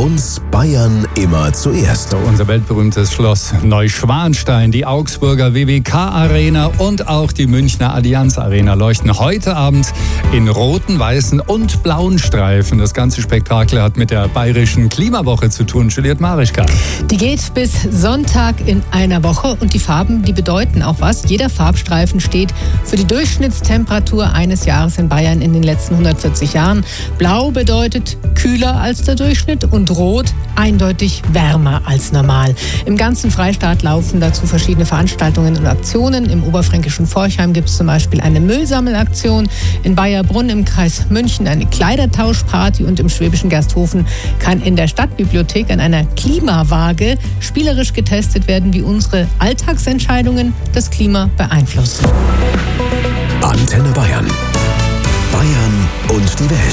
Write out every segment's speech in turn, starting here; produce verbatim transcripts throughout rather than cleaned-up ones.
uns Bayern immer zuerst. So, unser weltberühmtes Schloss Neuschwanstein, die Augsburger W W K Arena und auch die Münchner Allianz Arena leuchten heute Abend in roten, weißen und blauen Streifen. Das ganze Spektakel hat mit der bayerischen Klimawoche zu tun. Juliette Marischka. Die geht bis Sonntag in einer Woche und die Farben, die bedeuten auch was. Jeder Farbstreifen steht für die Durchschnittstemperatur eines Jahres in Bayern in den letzten hundertvierzig Jahren. Blau bedeutet kühler als der Durchschnitt und Rot eindeutig wärmer als normal. Im ganzen Freistaat laufen dazu verschiedene Veranstaltungen und Aktionen. Im oberfränkischen Forchheim gibt es zum Beispiel eine Müllsammelaktion, in Bayerbrunn im Kreis München eine Kleidertauschparty und im schwäbischen Gersthofen kann in der Stadtbibliothek an einer Klimawaage spielerisch getestet werden, wie unsere Alltagsentscheidungen das Klima beeinflussen. Antenne Bayern. Bayern und die Welt.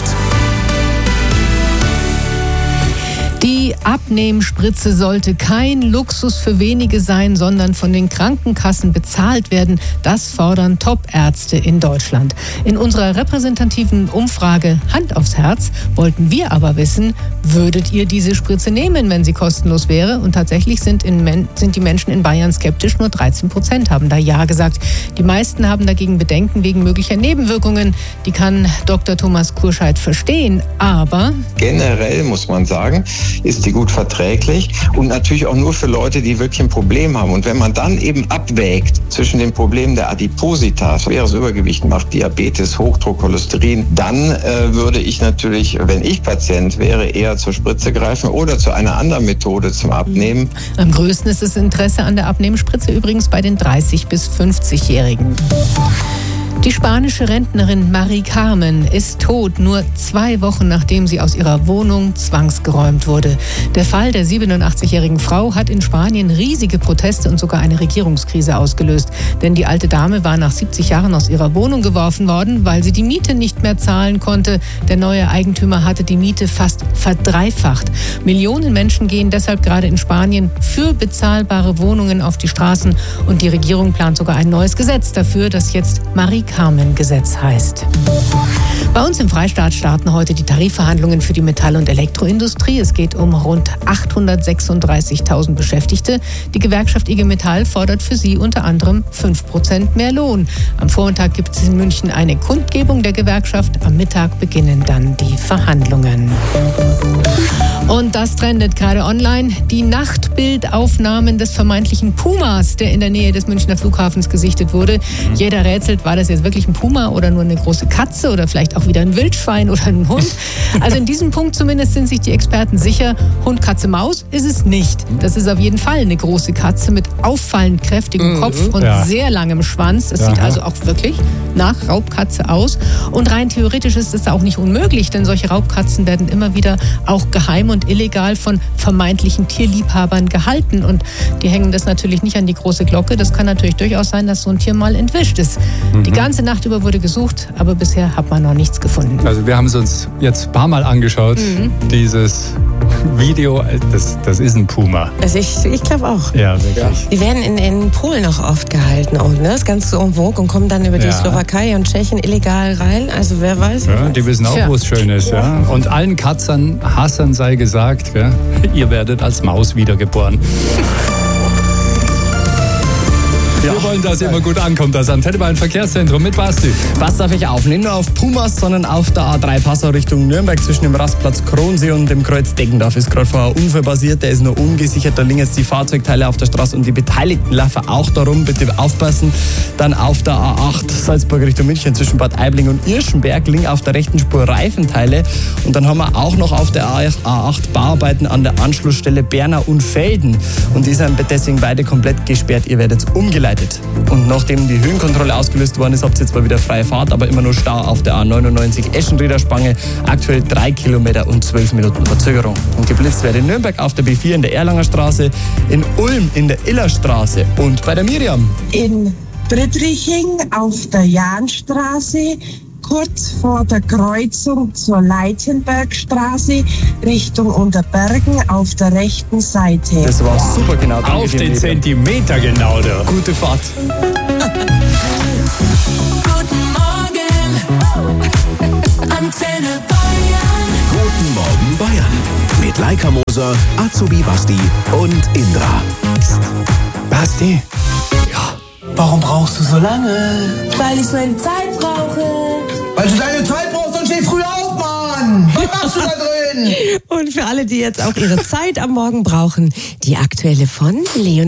Die Abnehmspritze sollte kein Luxus für wenige sein, sondern von den Krankenkassen bezahlt werden. Das fordern Top-Ärzte in Deutschland. In unserer repräsentativen Umfrage Hand aufs Herz wollten wir aber wissen, würdet ihr diese Spritze nehmen, wenn sie kostenlos wäre? Und tatsächlich sind, in, sind die Menschen in Bayern skeptisch. Nur dreizehn Prozent haben da Ja gesagt. Die meisten haben dagegen Bedenken wegen möglicher Nebenwirkungen. Die kann Doktor Thomas Kurscheid verstehen. Aber generell muss man sagen, ist die gut verträglich und natürlich auch nur für Leute, die wirklich ein Problem haben. Und wenn man dann eben abwägt zwischen den Problemen der Adipositas, schweres Übergewicht macht, Diabetes, Hochdruck, Cholesterin, dann äh, würde ich natürlich, wenn ich Patient wäre, eher zur Spritze greifen oder zu einer anderen Methode zum Abnehmen. Am größten ist das Interesse an der Abnehmspritze übrigens bei den dreißig- bis fünfzigjährigen. Die spanische Rentnerin Mari Carmen ist tot, nur zwei Wochen nachdem sie aus ihrer Wohnung zwangsgeräumt wurde. Der Fall der siebenundachtzigjährigen Frau hat in Spanien riesige Proteste und sogar eine Regierungskrise ausgelöst. Denn die alte Dame war nach siebzig Jahren aus ihrer Wohnung geworfen worden, weil sie die Miete nicht mehr zahlen konnte. Der neue Eigentümer hatte die Miete fast verdreifacht. Millionen Menschen gehen deshalb gerade in Spanien für bezahlbare Wohnungen auf die Straßen. Und die Regierung plant sogar ein neues Gesetz dafür, das jetzt Mari Carmen-Gesetz heißt. Bei uns im Freistaat starten heute die Tarifverhandlungen für die Metall- und Elektroindustrie. Es geht um rund achthundertsechsunddreißigtausend Beschäftigte. Die Gewerkschaft I G Metall fordert für sie unter anderem fünf Prozent mehr Lohn. Am Vormittag gibt es in München eine Kundgebung der Gewerkschaft. Am Mittag beginnen dann die Verhandlungen. Und das trendet gerade online. Die Nachtbildaufnahmen des vermeintlichen Pumas, der in der Nähe des Münchner Flughafens gesichtet wurde. Jeder rätselt, war das jetzt wirklich ein Puma oder nur eine große Katze oder vielleicht auch wieder ein Wildschwein oder ein Hund. Also in diesem Punkt zumindest sind sich die Experten sicher, Hund, Katze, Maus ist es nicht. Das ist auf jeden Fall eine große Katze mit auffallend kräftigem Kopf und ja. sehr langem Schwanz. Das Aha. sieht also auch wirklich nach Raubkatze aus. Und rein theoretisch ist es auch nicht unmöglich, denn solche Raubkatzen werden immer wieder auch geheim und illegal von vermeintlichen Tierliebhabern gehalten. Und die hängen das natürlich nicht an die große Glocke. Das kann natürlich durchaus sein, dass so ein Tier mal entwischt ist. Mhm. Die ganze Nacht über wurde gesucht, aber bisher hat man noch nichts gefunden. Also wir haben es uns jetzt ein paar Mal angeschaut, mhm. dieses Video, das, das ist ein Puma. Also ich, ich glaube auch. Ja, wirklich. Die werden in, in Polen auch oft gehalten, auch, ne? Das ist ganz so en vogue und kommen dann über die Ja. Slowakei und Tschechien illegal rein. Also wer weiß. Ja, die wissen auch, Tja. wo es schön ist. Ja. Und allen Katzern, Hassern sei gesagt, ja, ihr werdet als Maus wiedergeboren. Wir wollen, dass ihr immer gut ankommt. Das Antenne Bayern Verkehrszentrum mit Basti. Passt auf euch auf, nicht nur auf Pumas, sondern auf der A drei Passau Richtung Nürnberg zwischen dem Rastplatz Kronsee und dem Kreuz Deggendorf ist gerade vorher ein Unfall passiert, der ist noch ungesichert, da liegen jetzt die Fahrzeugteile auf der Straße und die Beteiligten laufen auch darum, bitte aufpassen. Dann auf der A acht Salzburg Richtung München zwischen Bad Aibling und Irschenberg liegen auf der rechten Spur Reifenteile und dann haben wir auch noch auf der A acht Bauarbeiten an der Anschlussstelle Bernau und Felden und die sind deswegen beide komplett gesperrt, ihr werdet umgeleitet. Und nachdem die Höhenkontrolle ausgelöst worden ist, habt ihr jetzt mal wieder freie Fahrt, aber immer nur Stau auf der A neunundneunzig Eschenrieder Spange. Aktuell drei Kilometer und zwölf Minuten Verzögerung. Und geblitzt wird in Nürnberg auf der B vier in der Erlanger Straße, in Ulm in der Illerstraße und bei der Miriam. In Friedriching auf der Jahnstraße, kurz vor der Kreuzung zur Leitenbergstraße Richtung Unterbergen auf der rechten Seite. Das war super genau. Danke Auf dir, den Miriam. Zentimeter genau da. Gute Fahrt. Guten Morgen, Antenne Bayern. Guten Morgen Bayern mit mit Laika Moser, Azubi Basti und Indra. Psst. Basti? Ja. Warum brauchst du so lange? Weil ich meine Zeit brauche. Weil du deine Zeit brauchst und steh früh auf, Mann! Was machst du da drin? Und für alle, die jetzt auch ihre Zeit am Morgen brauchen, die aktuelle von Leon.